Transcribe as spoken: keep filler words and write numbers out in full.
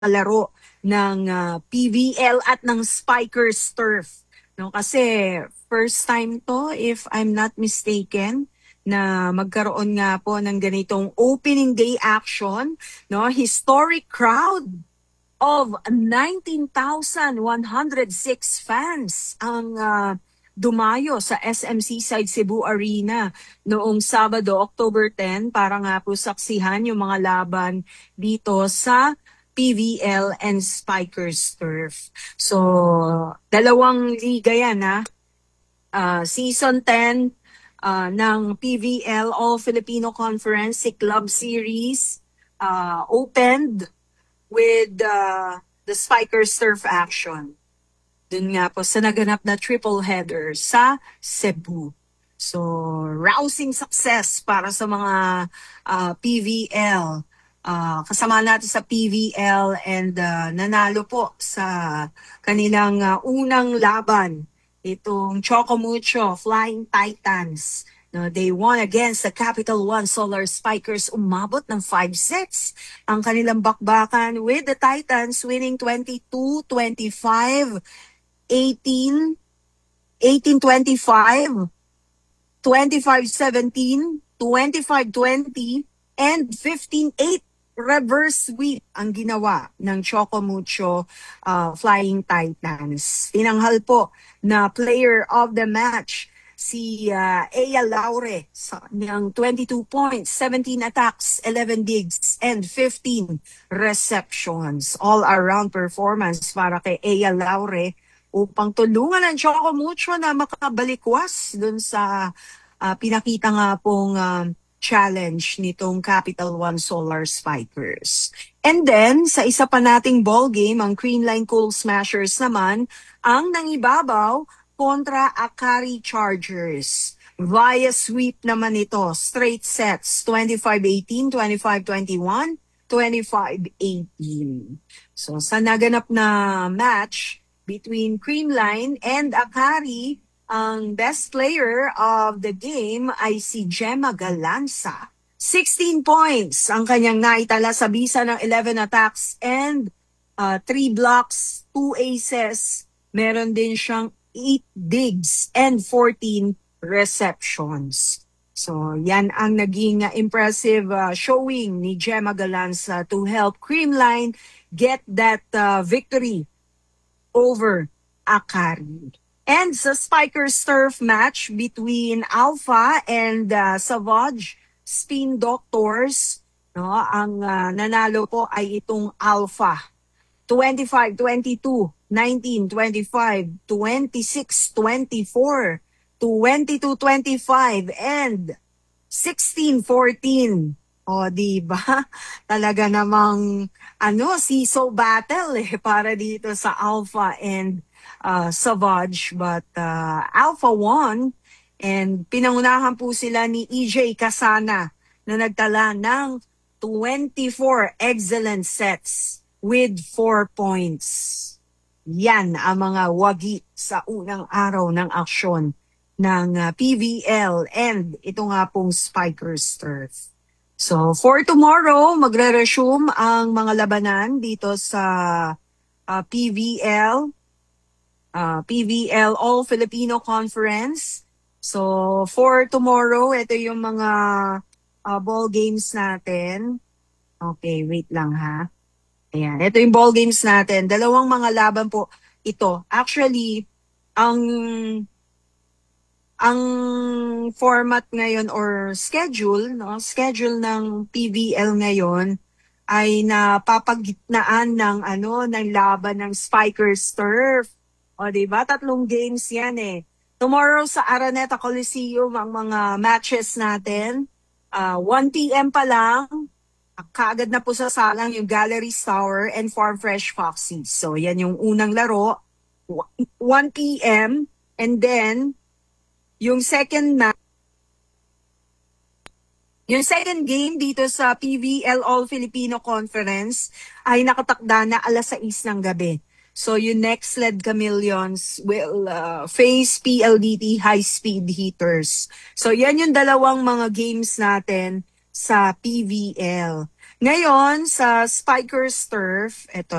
laro ng uh, P V L at ng Spikers Turf. No, kasi first time to, if I'm not mistaken, na magkaroon nga po ng ganitong opening day action, no? Historic crowd of nineteen thousand one hundred six fans ang uh, dumayo sa S M C Side Cebu Arena noong Sabado, October tenth, para nga po saksihan yung mga laban dito sa P V L and Spikers Turf. So, dalawang liga yan ha. Uh, season ten uh, ng P V L All Filipino Conference Club Series uh, opened with uh, the Spikers Turf action. Dun nga po sa naganap na triple header sa Cebu. So, rousing success para sa mga uh, P V L. Uh, kasama natin sa P V L and uh, nanalo po sa kanilang uh, unang laban. Itong Chocomucho Flying Titans. No, they won against the Capital One Solar Spikers. Umabot ng five sets ang kanilang bakbakan with the Titans winning twenty-two twenty-five, eighteen, eighteen twenty-five, twenty-five seventeen, twenty-five twenty, and fifteen eight. Reverse sweep ang ginawa ng Chocomucho uh, Flying Titans. Tinanghal po na player of the match si uh, Ea Laure sa ng twenty-two points, seventeen attacks, eleven digs, and fifteen receptions. All-around performance para kay Ea Laure upang tulungan ang Chocomucho na makabalikwas dun sa uh, pinakita nga pong uh, challenge nitong Capital One Solar Spikers. And then, sa isa pa nating ball game, ang Creamline Coal Smashers naman, ang nangibabaw kontra Akari Chargers. Via sweep naman ito, straight sets, twenty-five eighteen, twenty-five twenty-one, twenty-five eighteen. So, sa naganap na match between Creamline and Akari, ang best player of the game ay si Gemma Galanza. sixteen points ang kanyang naitala sa bisa ng eleven attacks and uh, three blocks, two aces. Meron din siyang eight digs and fourteen receptions. So yan ang naging uh, impressive uh, showing ni Gemma Galanza to help Creamline get that uh, victory over Akari. And sa Spikers Turf match between Alpha and uh, Savage Spin Doctors, no, ang uh, nanalo po ay itong Alpha. twenty-five twenty-two, nineteen twenty-five, twenty-six twenty-four, twenty-two twenty-five, and sixteen fourteen. O, diba? Talaga namang ano, siso battle eh, para dito sa Alpha and uh, Savage. But uh, Alpha won and pinangunahan po sila ni E J Casana na nagtala ng twenty-four excellent sets with four points. Yan ang mga wagi sa unang araw ng aksyon ng uh, P V L and ito nga pong Spikers Turf. So, for tomorrow, magre-resume ang mga labanan dito sa uh, P V L, uh, P V L All Filipino Conference. So, for tomorrow, ito yung mga uh, ball games natin. Okay, wait lang ha. Ayan, ito yung ball games natin. Dalawang mga laban po ito. Actually, ang ang format ngayon or schedule, no, schedule ng P V L ngayon ay napapagitnaan ng ano ng laban ng Spikers Turf. O di ba? Tatlong games 'yan eh. Tomorrow sa Araneta Coliseum ang mga matches natin. Uh, one p m pa lang, kaagad na po sa salang yung Galleries Tower and Farm Fresh Foxy. So yan yung unang laro, one p m and then yung second match, yung second game dito sa P V L All Filipino Conference ay nakatakda na alas sais ng gabi. So yung next Led Chameleons will uh, face P L D T High Speed Heaters. So yan yung dalawang mga games natin sa P V L. Ngayon, sa Spikers Turf, eto